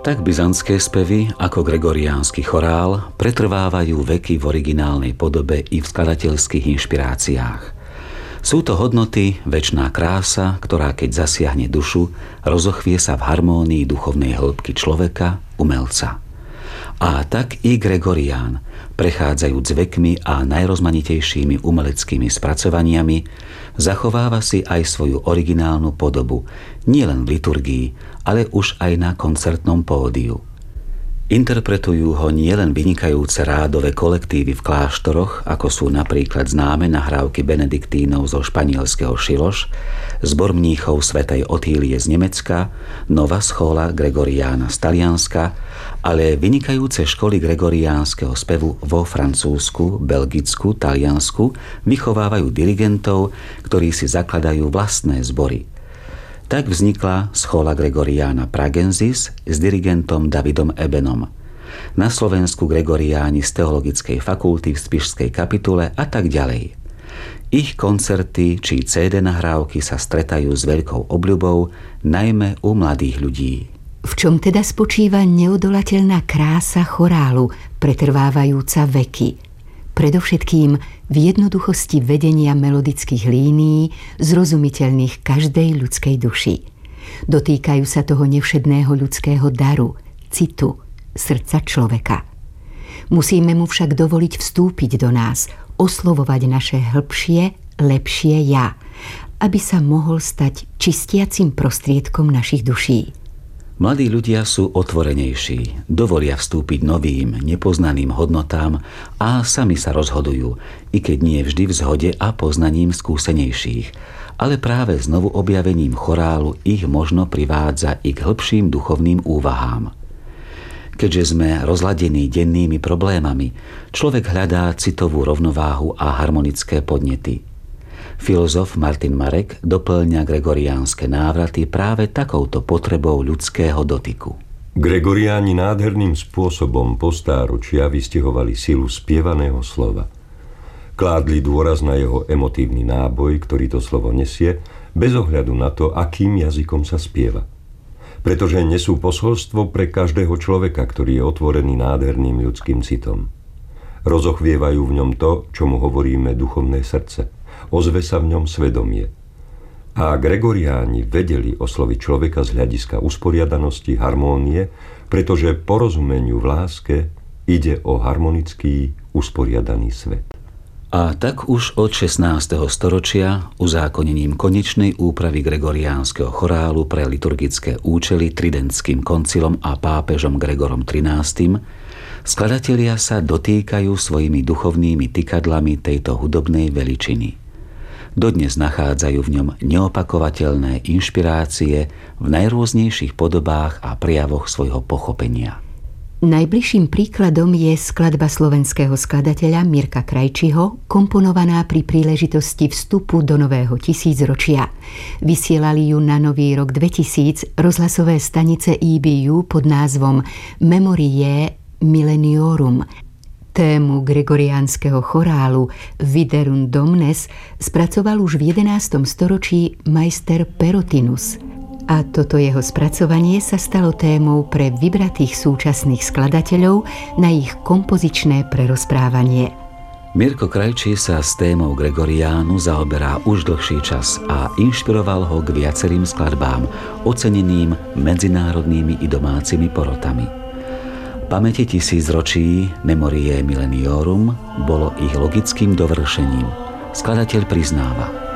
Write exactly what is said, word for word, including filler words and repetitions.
Tak byzantské spevy ako gregoriánsky chorál pretrvávajú veky v originálnej podobe i v skladateľských inšpiráciách. Sú to hodnoty, večná krása, ktorá keď zasiahne dušu, rozochvie sa v harmónii duchovnej hĺbky človeka, umelca. A tak i Gregorián, prechádzajúc vekmi a najrozmanitejšími umeleckými spracovaniami, zachováva si aj svoju originálnu podobu, nielen v liturgii, ale už aj na koncertnom pódiu. Interpretujú ho nielen vynikajúce rádové kolektívy v kláštoroch, ako sú napríklad známe nahrávky benediktínov zo španielského Šiloš, zbor mníchov svätej Otílie z Nemecka, Nova Schola Gregoriána z Talianska, ale vynikajúce školy gregoriánskeho spevu vo Francúzsku, Belgicku, Taliansku vychovávajú dirigentov, ktorí si zakladajú vlastné zbory. Tak vznikla Schola Gregoriana Pragensis s dirigentom Davidom Ebenom. Na Slovensku Gregoriáni z Teologickej fakulty v Spišskej kapitule a tak ďalej. Ich koncerty či cé dé nahrávky sa stretajú s veľkou obľubou, najmä u mladých ľudí. V čom teda spočíva neodolateľná krása chorálu, pretrvávajúca veky? Predovšetkým v jednoduchosti vedenia melodických línií, zrozumiteľných každej ľudskej duši. Dotýkajú sa toho nevšedného ľudského daru, citu, srdca človeka. Musíme mu však dovoliť vstúpiť do nás, oslovovať naše hĺbšie, lepšie ja, aby sa mohol stať čistiacim prostriedkom našich duší. Mladí ľudia sú otvorenejší, dovolia vstúpiť novým, nepoznaným hodnotám a sami sa rozhodujú, i keď nie vždy v zhode a poznaním skúsenejších, ale práve znovu objavením chorálu ich možno privádza i k hĺbším duchovným úvahám. Keďže sme rozladení dennými problémami, človek hľadá citovú rovnováhu a harmonické podnety. Filozof Martin Marek doplňa gregoriánske návraty práve takouto potrebou ľudského dotyku. Gregoriáni nádherným spôsobom po stáročia vystihovali silu spievaného slova. Kládli dôraz na jeho emotívny náboj, ktorý to slovo nesie, bez ohľadu na to, akým jazykom sa spieva. Pretože nesú posolstvo pre každého človeka, ktorý je otvorený nádherným ľudským citom. Rozochvievajú v ňom to, čomu hovoríme duchovné srdce. Ozve sa v ňom svedomie. A Gregoriáni vedeli osloviť človeka z hľadiska usporiadanosti, harmónie, pretože porozumeniu v láske ide o harmonický, usporiadaný svet. A tak už od šestnásteho storočia uzákonením konečnej úpravy gregoriánskeho chorálu pre liturgické účely Tridentským koncilom a pápežom Gregorom trinásty. skladatelia sa dotýkajú svojimi duchovnými tykadlami tejto hudobnej veličiny. Dodnes nachádzajú v ňom neopakovateľné inšpirácie v najrôznejších podobách a prejavoch svojho pochopenia. Najbližším príkladom je skladba slovenského skladateľa Mirka Krajčího, komponovaná pri príležitosti vstupu do nového tisícročia. Vysielali ju na nový rok dvetisíc rozhlasové stanice í bé ú pod názvom Memoriae Milleniorum. Tému gregoriánskeho chorálu Viderunt Domnes spracoval už v jedenástom storočí majster Perotinus. A toto jeho spracovanie sa stalo témou pre vybratých súčasných skladateľov na ich kompozičné prerozprávanie. Mirko Krajčí sa s témou Gregoriánu zaoberá už dlhší čas a inšpiroval ho k viacerým skladbám, oceneným medzinárodnými i domácimi porotami. Pamäti tisícročí Memoriae Milleniorum bolo ich logickým dovršením. Skladateľ priznáva: